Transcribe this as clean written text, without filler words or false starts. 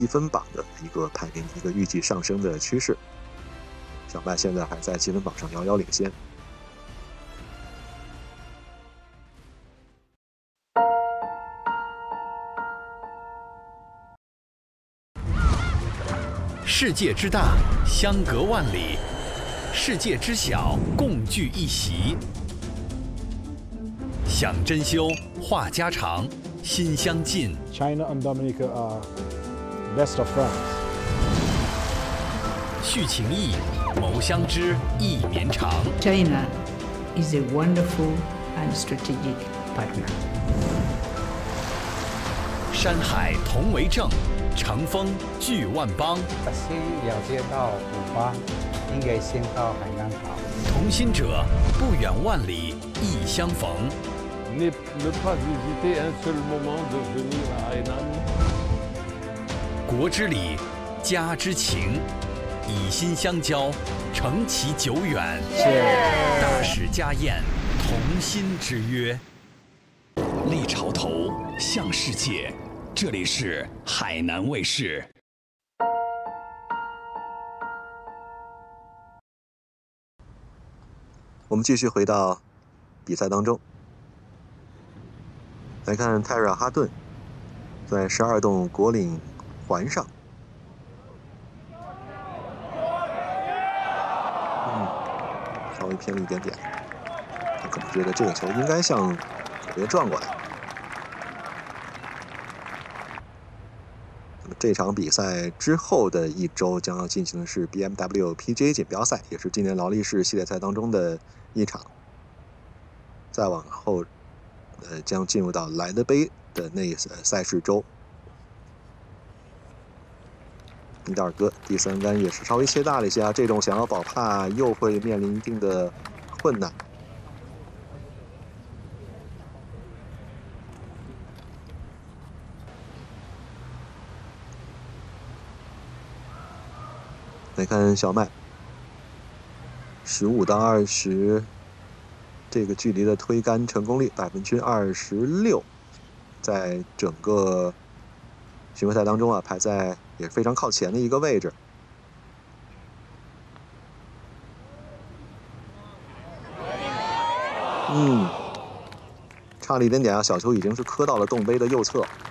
积分榜的一个排名，一个预计上升的趋势。小麦现在还在积分榜上遥遥领先。 世界之大，相隔万里；世界之小，共聚一席。想珍馐，话家常，心相近。 China and Dominica are best of friends. 叙情谊，谋相知，意绵长。 China is a wonderful and strategic partner. 山海同为证，乘风聚万邦。 先了解到古巴，应该先到海南岛。 同心者，不远万里，亦相逢。 Ne pas hésiter un seul moment de venir à Hainan. 国之礼，家之情，以心相交，承其久远。大使家宴，同心之约。立潮头，向世界。这里是海南卫视。 我们继续回到比赛当中，来看泰尔哈顿在12洞国岭环上，稍微偏了一点点，他可能觉得这个球应该向左边转过来。那么这场比赛之后的一周将要进行的是 BMW PGA 锦标赛，也是今年劳力士系列赛当中的一场。再往后，将进入到莱德杯的那赛事周。尼达尔戈第3杆也是稍微切大了一些啊，这种想要保帕又会面临一定的困难。来看小麦，15到20。这个距离的推杆成功率26%，在整个巡回赛当中啊，排在也是非常靠前的一个位置。差了一点点啊，小球已经是磕到了洞杯的右侧。